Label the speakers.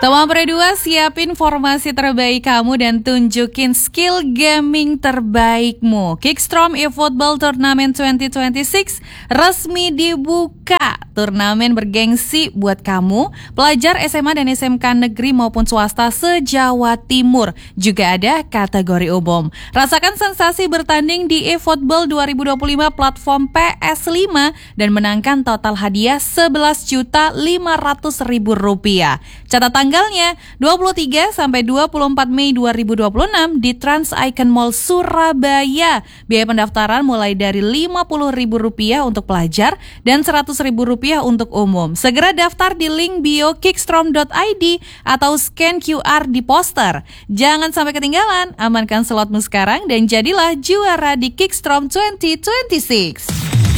Speaker 1: Teman berdua, siapin formasi terbaik kamu dan tunjukin skill gaming terbaikmu. Kickstrom eFootball Tournament 2026 resmi dibuka. Turnamen bergengsi buat kamu, pelajar SMA dan SMK negeri maupun swasta se-Jawa Timur. Juga ada kategori umum. Rasakan sensasi bertanding di eFootball 2025 platform PS5 dan menangkan total hadiah Rp11.500.000. Catat tanggalnya 23 sampai 24 Mei 2026 di Trans Icon Mall Surabaya. Biaya pendaftaran mulai dari Rp50.000 untuk pelajar dan Rp100.000 untuk umum. Segera daftar di link bio kickstrom.id atau scan QR di poster. Jangan sampai ketinggalan, amankan slotmu sekarang dan jadilah juara di Kickstrom 2026.